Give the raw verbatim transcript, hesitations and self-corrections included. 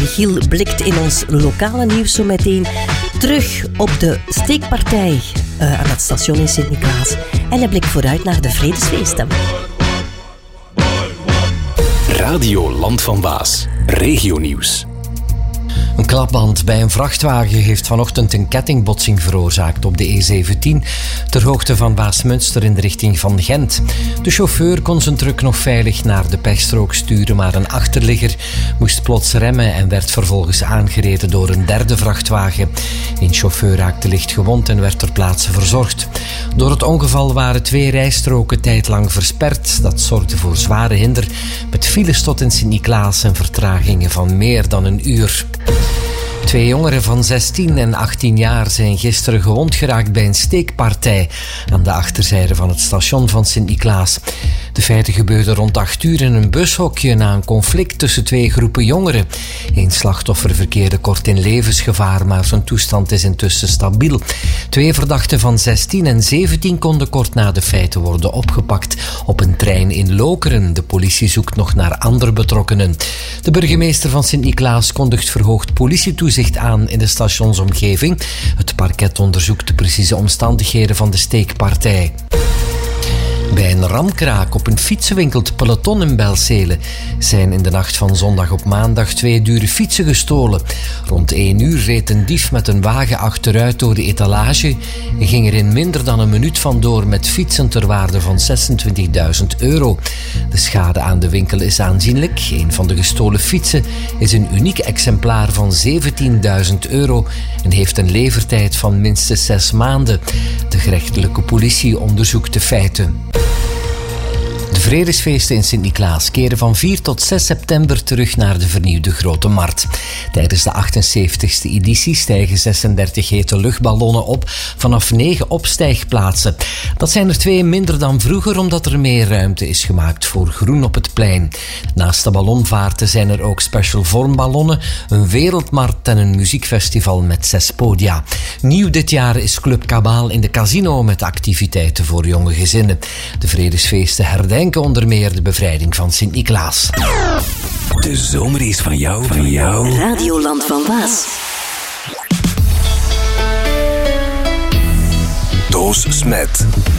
Michiel blikt in ons lokale nieuws zo meteen terug op de steekpartij uh, aan het station in Sint-Niklaas. En hij blikt vooruit naar de Vredesfeesten. Radio Land van Waas, regionieuws. Een klapband bij een vrachtwagen heeft vanochtend een kettingbotsing veroorzaakt op de E zeventien ter hoogte van Waasmunster in de richting van Gent. De chauffeur kon zijn truck nog veilig naar de pechstrook sturen, maar een achterligger moest plots remmen en werd vervolgens aangereden door een derde vrachtwagen. Een chauffeur raakte licht gewond en werd ter plaatse verzorgd. Door het ongeval waren twee rijstroken tijdlang versperd. Dat zorgde voor zware hinder met files tot in Sint-Niklaas en vertragingen van meer dan een uur. Twee jongeren van zestien en achttien jaar zijn gisteren gewond geraakt bij een steekpartij aan de achterzijde van het station van Sint-Niklaas. De feiten gebeurden rond acht uur in een bushokje na een conflict tussen twee groepen jongeren. Eén slachtoffer verkeerde kort in levensgevaar, maar zijn toestand is intussen stabiel. Twee verdachten van zestien en zeventien konden kort na de feiten worden opgepakt op een trein in Lokeren. De politie zoekt nog naar andere betrokkenen. De burgemeester van Sint-Niklaas kondigt verhoogd politietoezicht aan in de stationsomgeving. Het parket onderzoekt de precieze omstandigheden van de steekpartij. Bij een ramkraak op een fietsenwinkel Peloton in Belzele zijn in de nacht van zondag op maandag twee dure fietsen gestolen. Rond één uur reed een dief met een wagen achteruit door de etalage en ging er in minder dan een minuut vandoor met fietsen ter waarde van zesentwintigduizend euro. De schade aan de winkel is aanzienlijk. Een van de gestolen fietsen is een uniek exemplaar van zeventienduizend euro en heeft een levertijd van minstens zes maanden. De gerechtelijke politie onderzoekt de feiten. De Vredesfeesten in Sint-Niklaas keren van vier tot zes september terug naar de vernieuwde Grote Markt. Tijdens de achtenzeventigste editie stijgen zesendertig hete luchtballonnen op vanaf negen opstijgplaatsen. Dat zijn er twee minder dan vroeger, omdat er meer ruimte is gemaakt voor groen op het plein. Naast de ballonvaarten zijn er ook special vormballonnen, een wereldmarkt en een muziekfestival met zes podia. Nieuw dit jaar is Club Kabaal in de Casino met activiteiten voor jonge gezinnen. De Vredesfeesten herdenken onder meer de bevrijding van Sint-Niklaas. De zomer is van jou, van jou. Radio Land van Waas. Doos Smet.